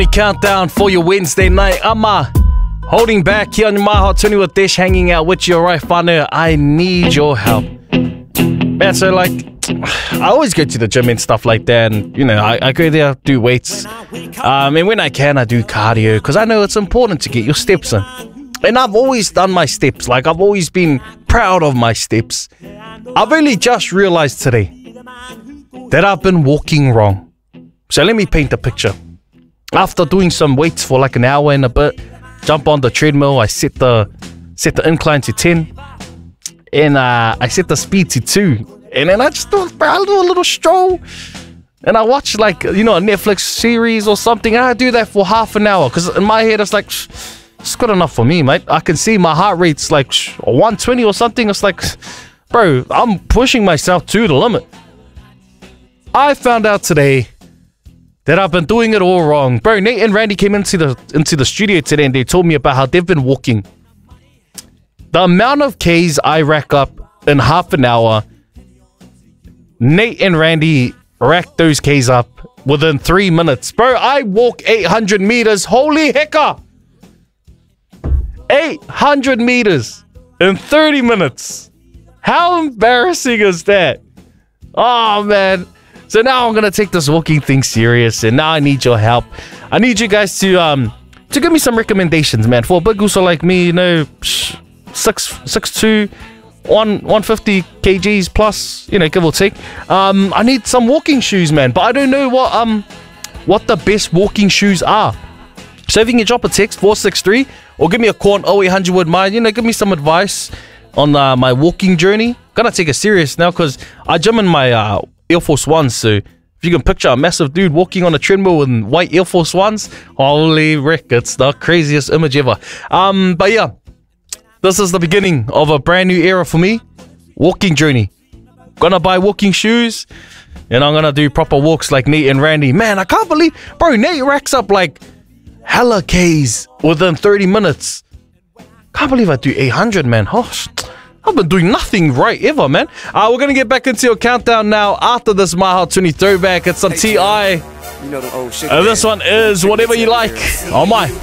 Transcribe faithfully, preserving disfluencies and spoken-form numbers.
Countdown for your Wednesday night. I'm uh, holding back here on My Hot twenty with Dish, hanging out with you, right, whānau? I need your help. Man, so like, I always go to the gym and stuff like that, and you know, I, I go there, do weights, um, and when I can, I do cardio, because I know it's important to get your steps in. And I've always done my steps, like I've always been proud of my steps. I've only just realized today that I've been walking wrong. So let me paint a picture. After doing some weights for like an hour and a bit, jump on the treadmill, I set the set the incline to ten, and uh, I set the speed to two, and then I just do, I do a little stroll, and I watch like, you know, a Netflix series or something, and I do that for half an hour, because in my head it's like, it's good enough for me, mate. I can see my heart rate's like one twenty or something. It's like, bro, I'm pushing myself to the limit. I found out today that I've been doing it all wrong. Bro, Nate and Randy came into the into the studio today and they told me about how they've been walking. The amount of Ks I rack up in half an hour, Nate and Randy racked those Ks up within three minutes. Bro, I walk eight hundred meters. Holy hecka! eight hundred meters in thirty minutes. How embarrassing is that? Oh, man. So now I'm going to take this walking thing serious, and now I need your help. I need you guys to um to give me some recommendations, man. For a big gooser like me, you know, six, six, two, one, one fifty kgs plus, you know, give or take. Um, I need some walking shoes, man, but I don't know what um what the best walking shoes are. So if you can drop a text, four six three, or give me a call on oh eight hundred with mine, you know, give me some advice on uh, my walking journey. Gotta take it serious now, because I gym in my uh, Air Force Ones, so if you can picture a massive dude walking on a treadmill in white Air Force Ones, holy rick, it's the craziest image ever. Um, but yeah, this is the beginning of a brand new era for me. Walking journey. Gonna buy walking shoes, and I'm gonna do proper walks like Nate and Randy. Man, I can't believe, bro, Nate racks up like hella Ks within thirty minutes. Can't believe I do eight hundred, man. Oh, I've been doing nothing right ever, man. Uh, we're gonna get back into your countdown now after this My Hot twenty throwback. It's some T I. You know the old shit. And this one is Whatever You Like. Oh my.